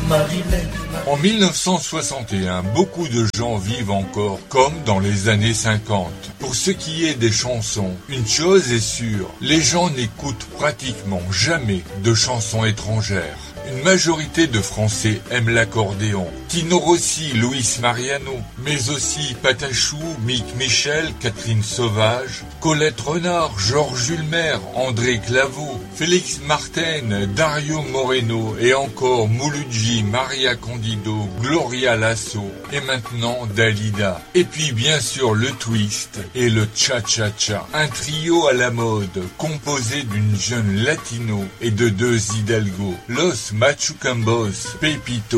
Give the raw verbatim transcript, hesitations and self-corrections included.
Marilyn. En mille neuf cent soixante et un, beaucoup de gens vivent encore comme dans les années cinquante. Pour ce qui est des chansons, une chose est sûre, les gens n'écoutent pratiquement jamais de chansons étrangères. Une majorité de Français aiment l'accordéon. Tino Rossi, Luis Mariano, mais aussi Patachou, Mick Michel, Catherine Sauvage, Colette Renard, Georges Ulmer, André Claveau, Félix Martin, Dario Moreno et encore Mouloudji, Maria Candido, Gloria Lasso et maintenant Dalida. Et puis bien sûr le twist et le cha-cha-cha. Un trio à la mode composé d'une jeune latino et de deux hidalgo, Los Machucambos, Pepito